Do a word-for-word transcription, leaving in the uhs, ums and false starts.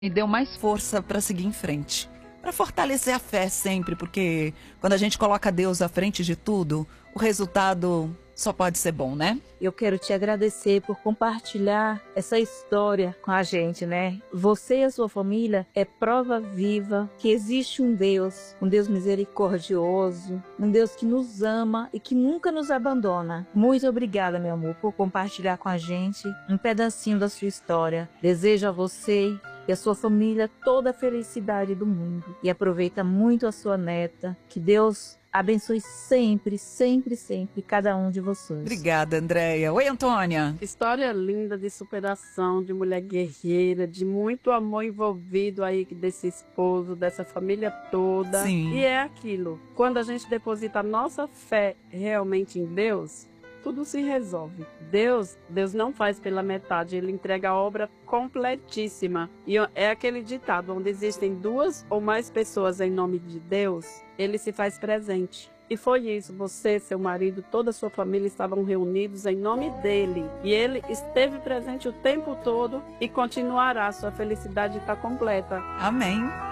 Me deu mais força para seguir em frente, para fortalecer a fé sempre, porque quando a gente coloca Deus à frente de tudo, o resultado só pode ser bom, né? Eu quero te agradecer por compartilhar essa história com a gente, né? Você e a sua família é prova viva que existe um Deus, um Deus misericordioso, um Deus que nos ama e que nunca nos abandona. Muito obrigada, meu amor, por compartilhar com a gente um pedacinho da sua história. Desejo a você e a sua família toda a felicidade do mundo. E aproveita muito a sua neta. Que Deus abençoe sempre, sempre, sempre cada um de vocês. Obrigada, Andréia. Oi, Antônia. História linda de superação, de mulher guerreira, de muito amor envolvido aí desse esposo, dessa família toda. Sim. E é aquilo, quando a gente deposita a nossa fé realmente em Deus, tudo se resolve. Deus, Deus não faz pela metade, Ele entrega a obra completíssima. E é aquele ditado, onde existem duas ou mais pessoas em nome de Deus, Ele se faz presente. E foi isso, você, seu marido, toda a sua família estavam reunidos em nome dEle. E Ele esteve presente o tempo todo e continuará, sua felicidade está completa. Amém.